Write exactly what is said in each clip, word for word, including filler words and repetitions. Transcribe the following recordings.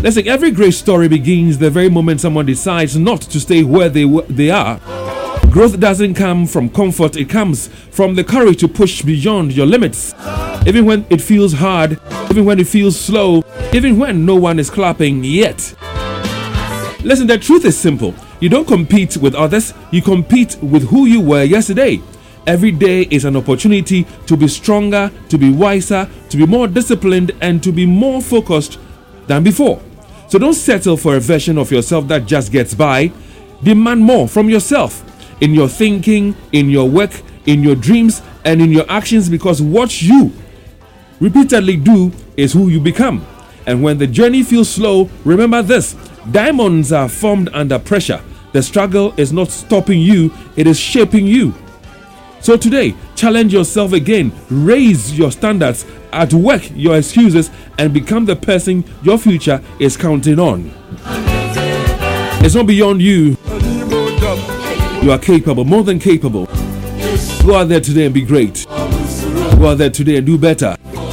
Listen, every great story begins the very moment someone decides not to stay where they they are. Growth doesn't come from comfort, it comes from the courage to push beyond your limits. Even when it feels hard, even when it feels slow, even when no one is clapping yet. Listen, the truth is simple. You don't compete with others, you compete with who you were yesterday. Every day is an opportunity to be stronger, to be wiser, to be more disciplined, and to be more focused than before. So don't settle for a version of yourself that just gets by. Demand more from yourself. In your thinking, in your work, in your dreams, and in your actions, because what you repeatedly do is who you become. And when the journey feels slow, remember this: diamonds are formed under pressure. The struggle is not stopping you, it is shaping you. So today, challenge yourself again, raise your standards, outwork your excuses, and become the person your future is counting on. It's not beyond you. You are capable, more than capable. Go out there today and be great. Go out there today and do better.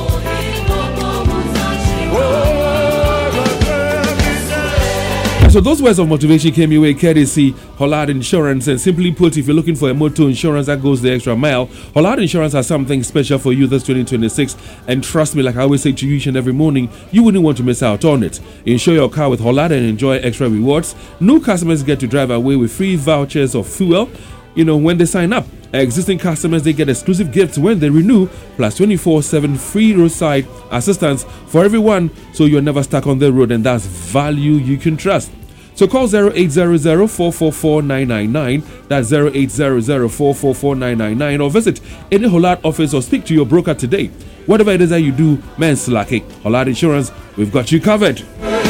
And so those words of motivation came your way courtesy Hollard Insurance. And simply put, if you're looking for a motor insurance that goes the extra mile, Hollard Insurance has something special for you this twenty twenty-six. And trust me, like I always say to you each and every morning, you wouldn't want to miss out on it. Insure your car with Hollard and enjoy extra rewards. New customers get to drive away with free vouchers of fuel, you know, when they sign up. Existing customers, they get exclusive gifts when they renew, plus twenty-four seven free roadside assistance for everyone, so you're never stuck on the road, and that's value you can trust. So call zero eight zero zero, four four four, nine nine nine, that's zero eight zero zero, four four four, nine nine nine, or visit any Hollard office or speak to your broker today. Whatever it is that you do, man's lucky. Hollard Insurance, we've got you covered.